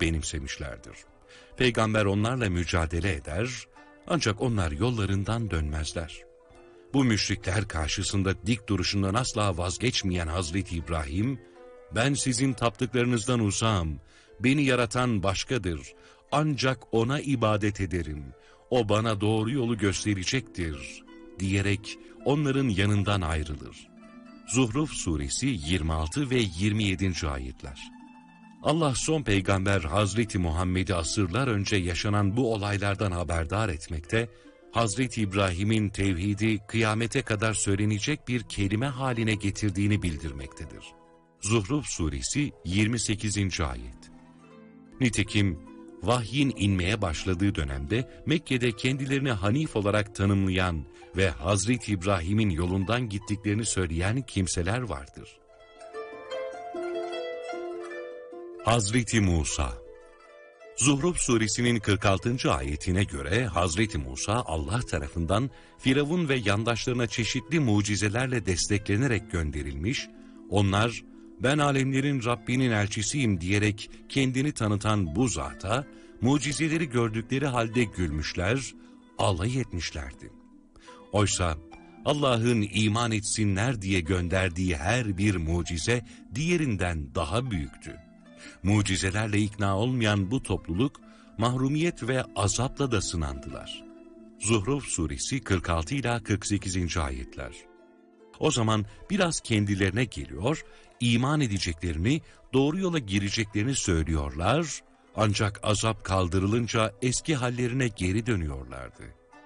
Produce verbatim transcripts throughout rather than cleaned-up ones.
benimsemişlerdir. Peygamber onlarla mücadele eder, ancak onlar yollarından dönmezler. Bu müşrikler karşısında dik duruşundan asla vazgeçmeyen Hazreti İbrahim, ben sizin taptıklarınızdan uzağım, beni yaratan başkadır, ancak ona ibadet ederim, o bana doğru yolu gösterecektir, diyerek onların yanından ayrılır. Zuhruf suresi yirmi altı ve yirmi yedinci ayetler. Allah son peygamber Hazreti Muhammed'i asırlar önce yaşanan bu olaylardan haberdar etmekte, Hazreti İbrahim'in tevhidi kıyamete kadar söylenecek bir kelime haline getirdiğini bildirmektedir. Zuhruf suresi yirmi sekizinci ayet. Nitekim vahyin inmeye başladığı dönemde Mekke'de kendilerini Hanif olarak tanımlayan ve Hazreti İbrahim'in yolundan gittiklerini söyleyen kimseler vardır. Hazreti Musa. Zuhruf suresinin kırk altıncı ayetine göre Hazreti Musa Allah tarafından Firavun ve yandaşlarına çeşitli mucizelerle desteklenerek gönderilmiş, onlar ben alemlerin Rabbinin elçisiyim diyerek kendini tanıtan bu zata mucizeleri gördükleri halde gülmüşler, alay etmişlerdi. Oysa Allah'ın iman etsinler diye gönderdiği her bir mucize diğerinden daha büyüktü. Mucizelerle ikna olmayan bu topluluk mahrumiyet ve azapla da sınandılar. Zuhruf suresi kırk altı ila kırk sekizinci ayetler. O zaman biraz kendilerine geliyor, iman edeceklerini, doğru yola gireceklerini söylüyorlar, ancak azap kaldırılınca eski hallerine geri dönüyorlardı.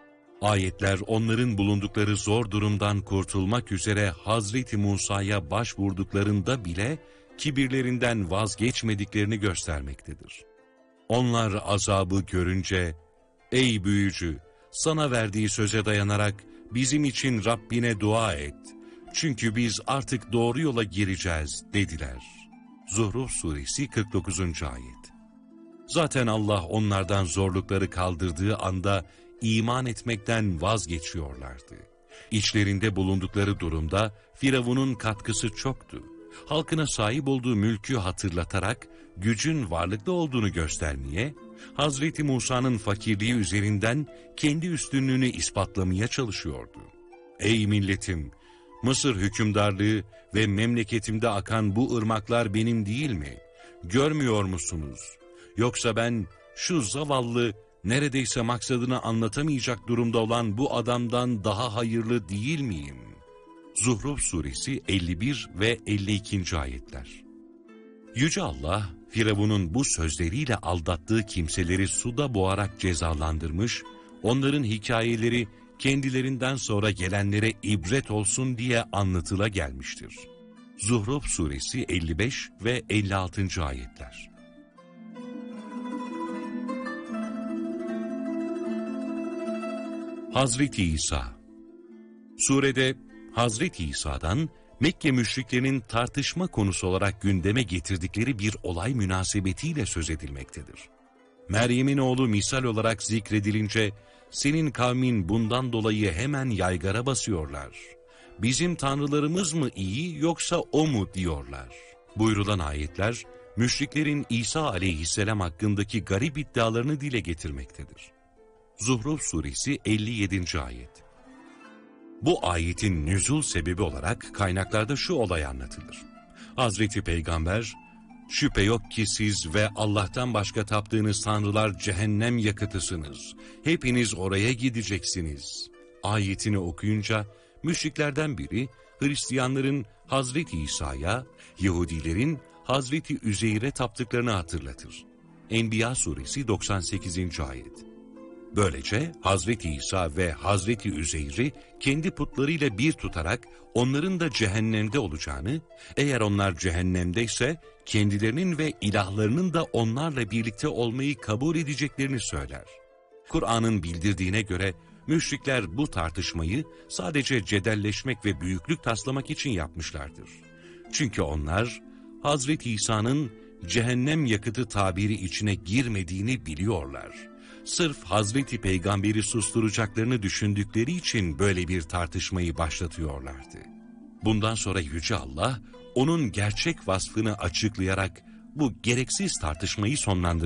Ayetler onların bulundukları zor durumdan kurtulmak üzere Hazreti Musa'ya başvurduklarında bile kibirlerinden vazgeçmediklerini göstermektedir. Onlar azabı görünce, ''Ey büyücü, sana verdiği söze dayanarak bizim için Rabbine dua et, çünkü biz artık doğru yola gireceğiz.'' dediler. Zuhruf suresi kırk dokuzuncu ayet. Zaten Allah onlardan zorlukları kaldırdığı anda iman etmekten vazgeçiyorlardı. İçlerinde bulundukları durumda Firavun'un katkısı çoktu. Halkına sahip olduğu mülkü hatırlatarak gücün varlıklı olduğunu göstermeye, Hazreti Musa'nın fakirliği üzerinden kendi üstünlüğünü ispatlamaya çalışıyordu. Ey milletim! Mısır hükümdarlığı ve memleketimde akan bu ırmaklar benim değil mi? Görmüyor musunuz? Yoksa ben şu zavallı, neredeyse maksadını anlatamayacak durumda olan bu adamdan daha hayırlı değil miyim? Zuhruf suresi elli bir ve elli ikinci ayetler. Yüce Allah, Firavun'un bu sözleriyle aldattığı kimseleri suda boğarak cezalandırmış, onların hikayeleri kendilerinden sonra gelenlere ibret olsun diye anlatıla gelmiştir. Zuhruf suresi elli beş ve elli altıncı ayetler. Hazreti İsa. Surede Hazreti İsa'dan Mekke müşriklerinin tartışma konusu olarak gündeme getirdikleri bir olay münasebetiyle söz edilmektedir. Meryem'in oğlu misal olarak zikredilince, senin kavmin bundan dolayı hemen yaygara basıyorlar. Bizim tanrılarımız mı iyi yoksa o mu diyorlar. Buyurulan ayetler, müşriklerin İsa aleyhisselam hakkındaki garip iddialarını dile getirmektedir. Zuhruf suresi elli yedinci ayet. Bu ayetin nüzul sebebi olarak kaynaklarda şu olay anlatılır. Hazreti Peygamber, şüphe yok ki siz ve Allah'tan başka taptığınız tanrılar cehennem yakıtısınız. Hepiniz oraya gideceksiniz. Ayetini okuyunca müşriklerden biri Hristiyanların Hazreti İsa'ya, Yahudilerin Hazreti Üzeyr'e taptıklarını hatırlatır. Enbiya suresi doksan sekizinci ayet. Böylece Hazreti İsa ve Hazreti Üzeyr'i kendi putlarıyla bir tutarak onların da cehennemde olacağını, eğer onlar cehennemdeyse kendilerinin ve ilahlarının da onlarla birlikte olmayı kabul edeceklerini söyler. Kur'an'ın bildirdiğine göre müşrikler bu tartışmayı sadece cedelleşmek ve büyüklük taslamak için yapmışlardır. Çünkü onlar Hazreti İsa'nın cehennem yakıtı tabiri içine girmediğini biliyorlar. Sırf Hazreti Peygamber'i susturacaklarını düşündükleri için böyle bir tartışmayı başlatıyorlardı. Bundan sonra Yüce Allah, onun gerçek vasfını açıklayarak bu gereksiz tartışmayı sonlandırmıştır.